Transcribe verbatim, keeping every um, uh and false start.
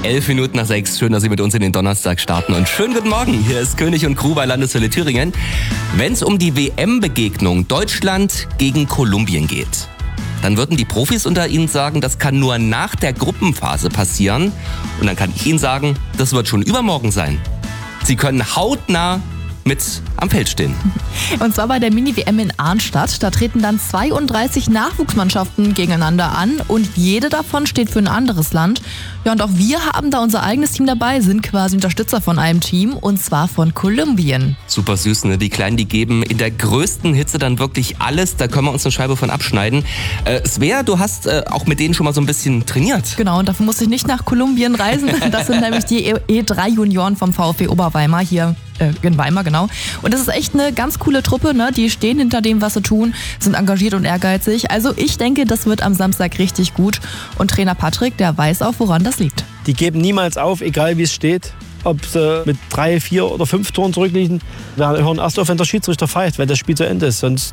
elf Minuten nach sechs. Schön, dass Sie mit uns in den Donnerstag starten. Und schönen guten Morgen. Hier ist König und Crew bei Landeshölle Thüringen. Wenn es um die W M-Begegnung Deutschland gegen Kolumbien geht, dann würden die Profis unter Ihnen sagen, das kann nur nach der Gruppenphase passieren. Und dann kann ich Ihnen sagen, das wird schon übermorgen sein. Sie können hautnah mit am Feld stehen. Und zwar bei der Mini-W M in Arnstadt. Da treten dann zweiunddreißig Nachwuchsmannschaften gegeneinander an und jede davon steht für ein anderes Land. Ja, und auch wir haben da unser eigenes Team dabei, sind quasi Unterstützer von einem Team und zwar von Kolumbien. Super süß, ne? Die Kleinen, die geben in der größten Hitze dann wirklich alles. Da können wir uns eine Scheibe von abschneiden. Äh, Svea, du hast äh, auch mit denen schon mal so ein bisschen trainiert. Genau, und dafür musste ich nicht nach Kolumbien reisen. Das sind nämlich die E drei Junioren vom VfB Oberweimar hier äh, in Weimar, genau. Und das ist echt eine ganz coole Truppe, ne? Die stehen hinter dem, was sie tun, sind engagiert und ehrgeizig. Also ich denke, das wird am Samstag richtig gut. Und Trainer Patrick, der weiß auch, woran das liegt. Die geben niemals auf, egal wie es steht. Ob sie mit drei, vier oder fünf Toren zurückliegen. Wir hören erst auf, wenn der Schiedsrichter pfeift, weil das Spiel zu Ende ist. Sonst